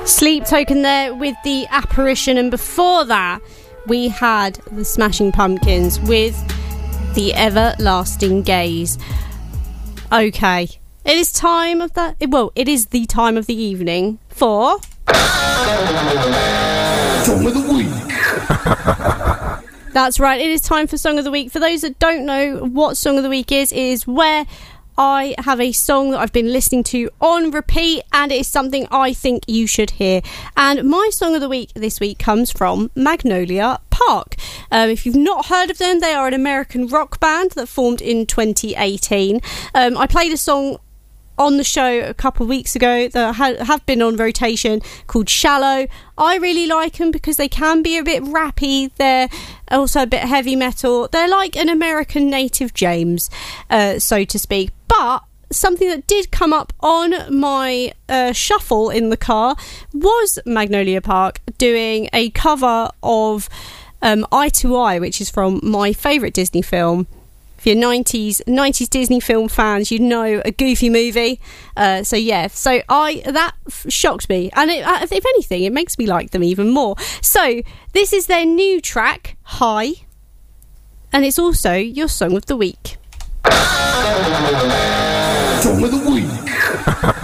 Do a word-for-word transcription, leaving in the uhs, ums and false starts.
Sleep Token there with The Apparition, and before that we had the Smashing Pumpkins with The Everlasting Gaze. Okay, it is time of that. Well, it is the time of the evening for Song of the Week. That's right, it is time for Song of the Week. For those that don't know what Song of the Week is, it is where I have a song that I've been listening to on repeat, and it is something I think you should hear. And my Song of the Week this week comes from Magnolia Park. Um, if you've not heard of them, they are an American rock band that formed in twenty eighteen. Um, I played a song on the show a couple of weeks ago that ha- have been on rotation called Shallow. I really like them because they can be a bit rappy. They're also a bit heavy metal. They're like an American Native James, uh, so to speak. But something that did come up on my uh, shuffle in the car was Magnolia Park doing a cover of um, Eye to Eye, which is from my favourite Disney film. If you're nineties nineties Disney film fans, you know a Goofy movie. Uh, so yeah, so I that f- shocked me, and it, uh, if anything, it makes me like them even more. So this is their new track, High, and it's also your Song of the Week. Song of the Week.